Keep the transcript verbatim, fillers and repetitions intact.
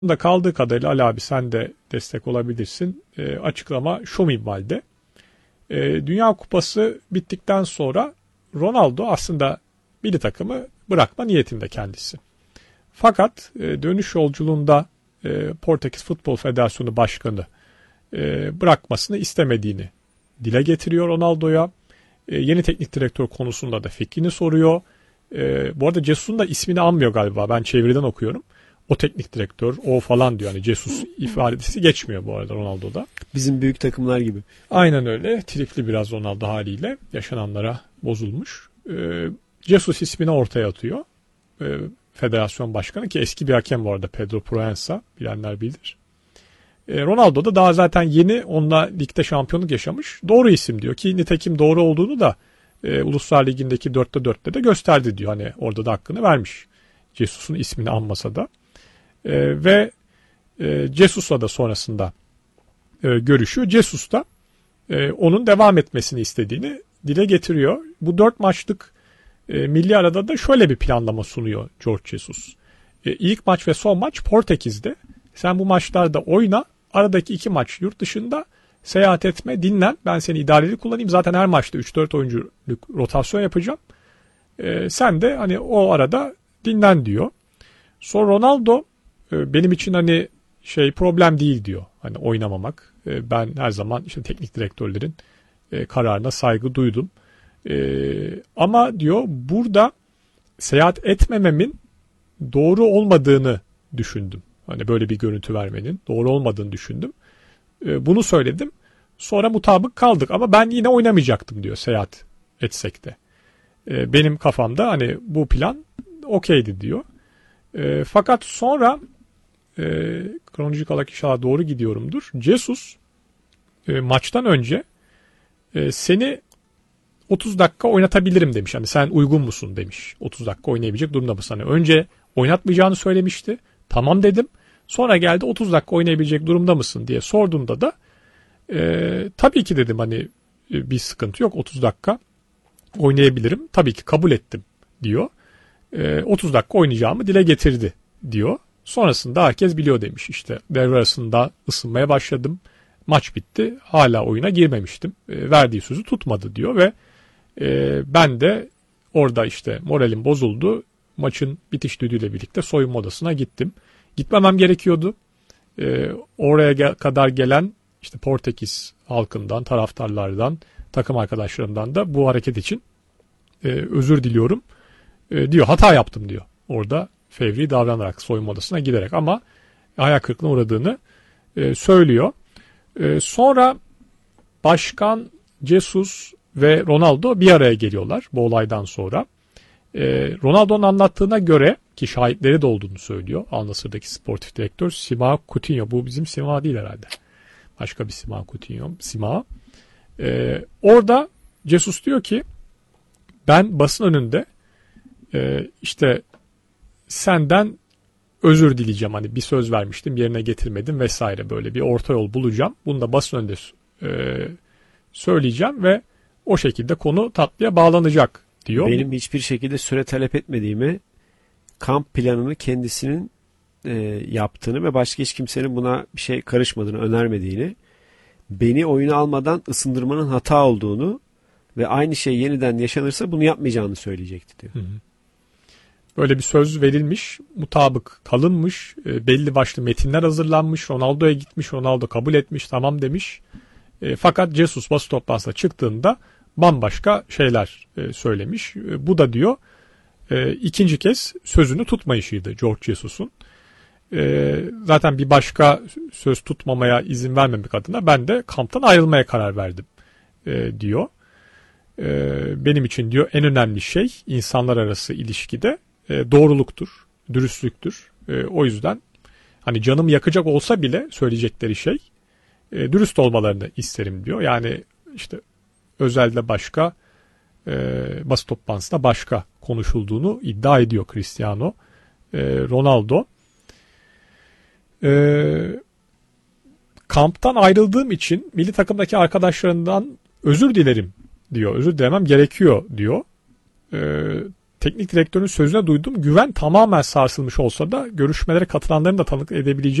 da kaldığı kadarıyla Ali abi sen de destek olabilirsin. E, açıklama şu minvalde. E, Dünya Kupası bittikten sonra Ronaldo aslında milli takımı bırakma niyetinde kendisi. Fakat e, dönüş yolculuğunda e, Portekiz Futbol Federasyonu Başkanı e, bırakmasını istemediğini dile getiriyor Ronaldo'ya. E, yeni teknik direktör konusunda da fikrini soruyor. E, bu arada Jesus'un da ismini anmıyor galiba. Ben çeviriden okuyorum. O teknik direktör, o falan diyor. Yani Jesus ifadesi geçmiyor bu arada Ronaldo'da. Bizim büyük takımlar gibi. Aynen öyle. Tripli biraz Ronaldo haliyle. Yaşananlara bozulmuş. E, Jesus ismini ortaya atıyor. E, Federasyon Başkanı ki eski bir hakem bu arada Pedro Proença. Bilenler bilir. E, Ronaldo da daha zaten yeni onunla ligde şampiyonluk yaşamış. Doğru isim diyor ki nitekim doğru olduğunu da e, Uluslar Ligi'ndeki dörtte dörtte de gösterdi diyor. Hani orada da hakkını vermiş. Jesus'un ismini anmasa da. E, ve e, Jesus'la da sonrasında e, görüşüyor. Jesus da e, onun devam etmesini istediğini dile getiriyor. Bu dört maçlık e, milli arada da şöyle bir planlama sunuyor Jorge Jesus. E, ilk maç ve son maç Portekiz'de. Sen bu maçlarda oyna. Aradaki iki maç yurt dışında seyahat etme, dinlen. Ben seni idareli kullanayım. Zaten her maçta üç dört oyunculuk rotasyon yapacağım. E, sen de hani o arada dinlen diyor. Sonra Ronaldo e, benim için hani şey problem değil diyor. Hani oynamamak. E, ben her zaman işte teknik direktörlerin e, kararına saygı duydum. E, ama diyor burada seyahat etmememin doğru olmadığını düşündüm. Hani böyle bir görüntü vermenin doğru olmadığını düşündüm. E, bunu söyledim. Sonra mutabık kaldık ama ben yine oynamayacaktım diyor seyahat etsek de. E, benim kafamda hani bu plan okeydi diyor. E, fakat sonra e, kronolojik olarak inşallah doğru gidiyorumdur. Jesus e, maçtan önce e, seni otuz dakika oynatabilirim demiş. Hani sen uygun musun demiş. otuz dakika oynayabilecek durumda mısın? Hani önce oynatmayacağını söylemişti. Tamam dedim. Sonra geldi otuz dakika oynayabilecek durumda mısın diye sorduğunda da e, tabii ki dedim hani e, bir sıkıntı yok otuz dakika oynayabilirim. Tabii ki kabul ettim diyor. E, otuz dakika oynayacağımı dile getirdi diyor. Sonrasında herkes biliyor demiş işte devre arasında ısınmaya başladım. Maç bitti hala oyuna girmemiştim. E, verdiği sözü tutmadı diyor ve e, ben de orada işte moralim bozuldu. Maçın bitiş düdüğüyle birlikte soyunma odasına gittim. Gitmemem gerekiyordu. Ee, oraya gel- kadar gelen işte Portekiz halkından, taraftarlardan, takım arkadaşlarımdan da bu hareket için e, özür diliyorum e, diyor. Hata yaptım diyor. Orada fevri davranarak soyunma odasına giderek ama hayal kırıklığına uğradığını e, söylüyor. E, sonra Başkan Jesus ve Ronaldo bir araya geliyorlar bu olaydan sonra. Ee, Ronaldo'nun anlattığına göre ki şahitleri de olduğunu söylüyor. Al Nassr'daki sportif direktör Simao Coutinho. Bu bizim Simao değil herhalde. Başka bir Simao Coutinho. Simao. Ee, orada Jesus diyor ki ben basın önünde e, işte senden özür dileyeceğim. Hani bir söz vermiştim yerine getirmedim vesaire böyle bir orta yol bulacağım. Bunu da basın önünde e, söyleyeceğim ve o şekilde konu tatlıya bağlanacak diyor. Benim hiçbir şekilde süre talep etmediğimi, kamp planını kendisinin e, yaptığını ve başka hiç kimsenin buna bir şey karışmadığını, önermediğini, beni oyuna almadan ısındırmanın hata olduğunu ve aynı şey yeniden yaşanırsa bunu yapmayacağını söyleyecekti diyor. Hı hı. Böyle bir söz verilmiş, mutabık kalınmış, e, belli başlı metinler hazırlanmış, Ronaldo'ya gitmiş, Ronaldo kabul etmiş, tamam demiş. E, fakat Jesus basın toplantısına çıktığında bambaşka şeyler e, söylemiş. E, bu da diyor e, ikinci kez sözünü tutmayışıydı Jorge Jesus'un. E, zaten bir başka söz tutmamaya izin vermemek adına ben de kamptan ayrılmaya karar verdim e, diyor. E, benim için diyor en önemli şey insanlar arası ilişkide e, doğruluktur, dürüstlüktür. E, o yüzden hani canım yakacak olsa bile söyleyecekleri şey e, dürüst olmalarını isterim diyor. Yani işte özelde başka, e, basın toplantısında başka konuşulduğunu iddia ediyor Cristiano e, Ronaldo. E, kamptan ayrıldığım için milli takımdaki arkadaşlarından özür dilerim diyor. Özür dilemem gerekiyor diyor. E, teknik direktörün sözüne duyduğum güven tamamen sarsılmış olsa da görüşmelere katılanların da tanık edebileceği